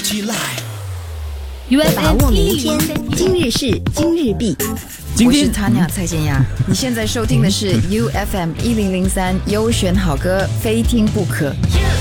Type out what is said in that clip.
起来。 把握明天，今日事今日毕。 我是 Tanya 蔡健雅，你现在收听的是 UFM 1003优选好歌，非听不可。